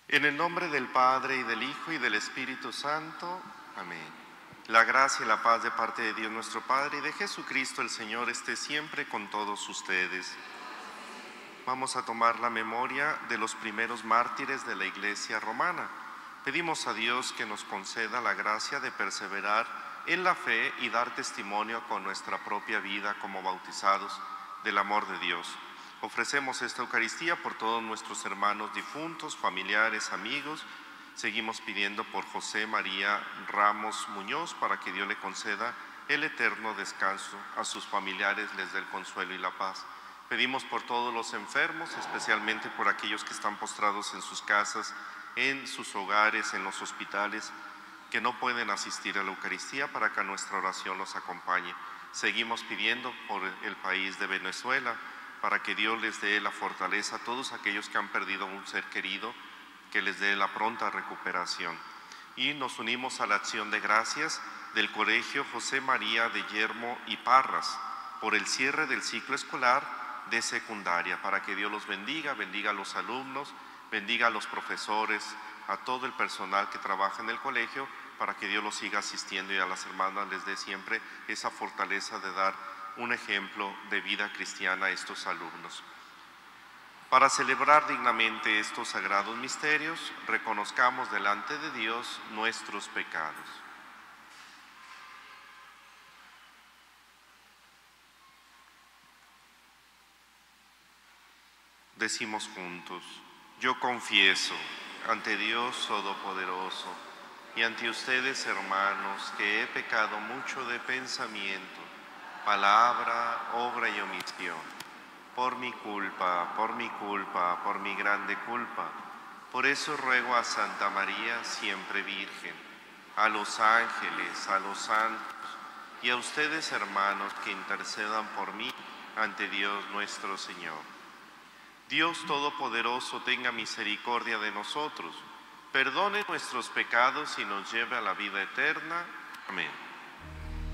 En el nombre del Padre, y del Hijo, y del Espíritu Santo. Amén. La gracia y la paz de parte de Dios nuestro Padre y de Jesucristo el Señor esté siempre con todos ustedes. Vamos a tomar la memoria de los primeros mártires de la Iglesia romana. Pedimos a Dios que nos conceda la gracia de perseverar en la fe y dar testimonio con nuestra propia vida como bautizados del amor de Dios. Ofrecemos esta Eucaristía por todos nuestros hermanos difuntos, familiares, amigos. Seguimos pidiendo por José María Ramos Muñoz para que Dios le conceda el eterno descanso. A sus familiares les dé el consuelo y la paz. Pedimos por todos los enfermos, especialmente por aquellos que están postrados en sus casas, en sus hogares, en los hospitales, que no pueden asistir a la Eucaristía, para que nuestra oración los acompañe. Seguimos pidiendo por el país de Venezuela, para que Dios les dé la fortaleza a todos aquellos que han perdido un ser querido, que les dé la pronta recuperación. Y nos unimos a la acción de gracias del Colegio José María de Yermo y Parras por el cierre del ciclo escolar de secundaria, para que Dios los bendiga, bendiga a los alumnos, bendiga a los profesores, a todo el personal que trabaja en el colegio, para que Dios los siga asistiendo, y a las hermanas les dé siempre esa fortaleza de dar un ejemplo de vida cristiana a estos alumnos. Para celebrar dignamente estos sagrados misterios, reconozcamos delante de Dios nuestros pecados. Decimos juntos: yo confieso ante Dios Todopoderoso y ante ustedes, hermanos, que he pecado mucho de pensamiento, palabra, obra y omisión, por mi culpa, por mi grande culpa. Por eso ruego a Santa María, siempre Virgen, a los ángeles, a los santos, y a ustedes, hermanos, que intercedan por mí ante Dios nuestro Señor. Dios Todopoderoso tenga misericordia de nosotros, perdone nuestros pecados y nos lleve a la vida eterna. Amén.